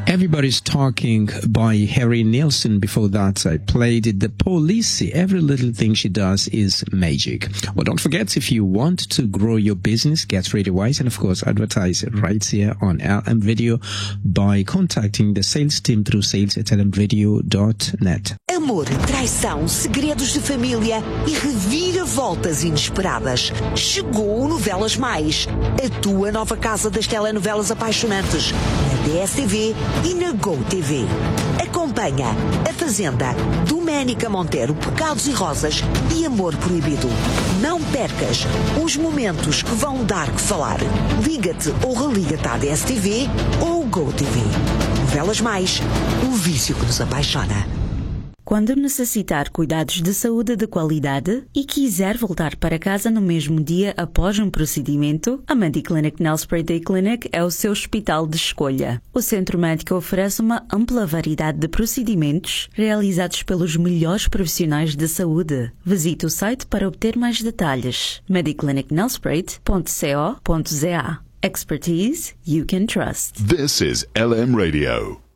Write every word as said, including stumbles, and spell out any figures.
Everybody's Talking by Harry Nilsson. Before that, I played The Police. Every little thing she does is magic. Well, don't forget, if you want to grow your business, get RadioWise, and of course, advertise right here on L M Radio by contacting the sales team through sales at l m radio dot net. Amor, traição, segredos de família e reviravoltas inesperadas. Chegou o Novelas Mais, a tua nova casa das telenovelas apaixonantes, na D S T V e na GoTV. Acompanha A Fazenda, Doménica Monteiro, Pecados e Rosas e Amor Proibido. Não percas os momentos que vão dar que falar. Liga-te ou religa-te à D S T V ou GoTV. Novelas Mais, o vício que nos apaixona. Quando necessitar cuidados de saúde de qualidade e quiser voltar para casa no mesmo dia após um procedimento, a Mediclinic Nelspruit Day Clinic é o seu hospital de escolha. O centro médico oferece uma ampla variedade de procedimentos realizados pelos melhores profissionais de saúde. Visite o site para obter mais detalhes. mediclinic nelspruit ponto co ponto za. Expertise you can trust. This is L M Radio.